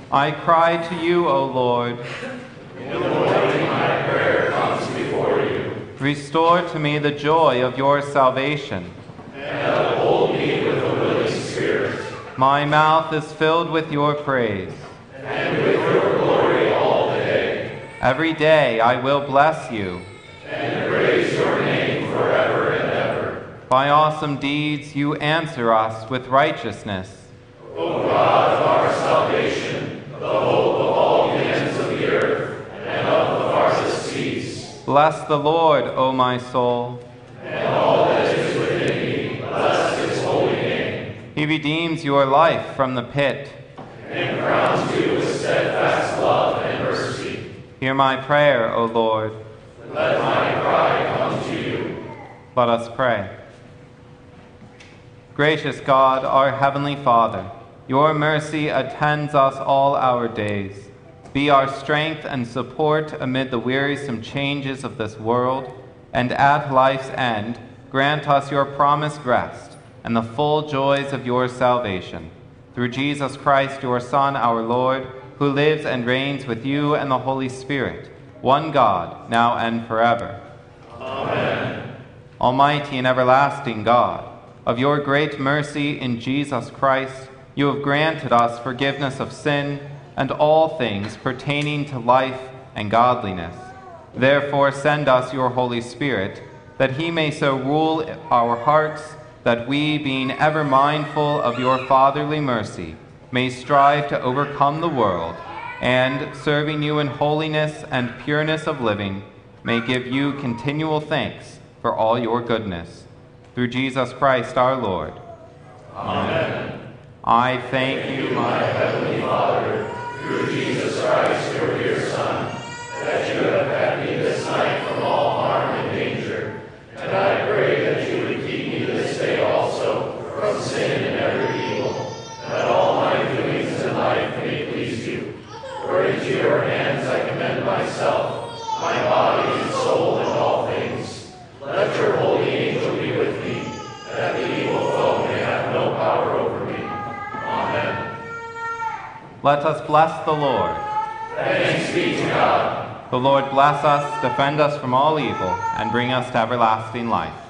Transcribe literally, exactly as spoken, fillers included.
I cry to you, O Lord. In the morning my prayer comes before you. Restore to me the joy of your salvation. And uphold me with a willing spirit. My mouth is filled with your praise. And with your glory all the day. Every day I will bless you. And praise your name forever and ever. By awesome deeds you answer us with righteousness. O God of our salvation, the hope of all the ends of the earth and of the farthest seas. Bless the Lord, O my soul. And all that is within me, bless his holy name. He redeems your life from the pit. And crowns you with steadfast love and mercy. Hear my prayer, O Lord. Let my cry come to you. Let us pray. Gracious God, our heavenly Father, your mercy attends us all our days. Be our strength and support amid the wearisome changes of this world, and at life's end, grant us your promised rest and the full joys of your salvation. Through Jesus Christ, your Son, our Lord, who lives and reigns with you and the Holy Spirit, one God, now and forever. Amen. Almighty and everlasting God, of your great mercy in Jesus Christ, you have granted us forgiveness of sin and all things pertaining to life and godliness. Therefore send us your Holy Spirit, that he may so rule our hearts, that we, being ever mindful of your fatherly mercy, may strive to overcome the world, and, serving you in holiness and pureness of living, may give you continual thanks for all your goodness. Through Jesus Christ our Lord. Amen. I thank you, my heavenly Father, through Jesus Christ, your dear Son, that you have kept me this night from all harm and danger. And I pray that you would keep me this day also from sin and every evil, that all my doings in life may please you. For into your hands I commend myself, my body and soul and all things. Let your holy angel be with me, that the evil foe may have no power over me. Amen. Let us bless the Lord. Thanks be to God. The Lord bless us, defend us from all evil, and bring us to everlasting life.